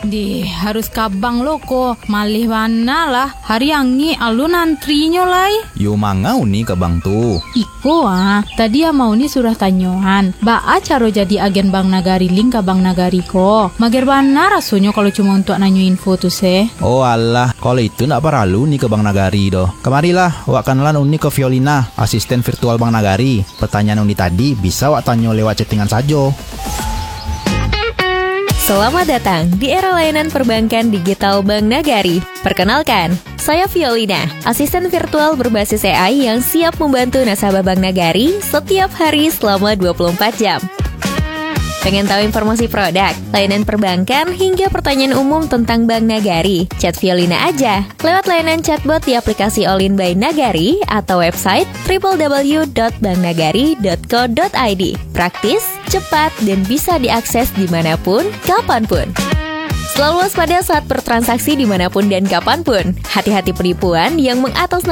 Harus kabang lo ko. Malih mana lah. Hari angi alun antrinya lai. Yo mangau nih ke bang tu. Iko tadi mau ni surah tanyohan. Baa caro jadi agen Bank Nagari link ke Bank Nagari ko. Mager bana rasanya kalau cuma untuk nanyo info tu se. Oh alah, kalau itu ndak perlu nih ke Bank Nagari doh. Kemarilah, wak kenalan uni ke Violina, asisten virtual Bank Nagari. Pertanyaan uni tadi bisa wak tanyo lewat chattingan saja. Selamat datang di era layanan perbankan digital Bank Nagari. Perkenalkan, saya Violina, asisten virtual berbasis AI yang siap membantu nasabah Bank Nagari setiap hari selama 24 jam. Pengen tahu informasi produk, layanan perbankan, hingga pertanyaan umum tentang Bank Nagari? Chat Violina aja lewat layanan chatbot di aplikasi All In by Nagari atau website www.banknagari.co.id. Praktis, cepat, dan bisa diakses dimanapun, kapanpun. Selalu waspada saat bertransaksi dimanapun dan kapanpun. Hati-hati penipuan yang mengatasnamakan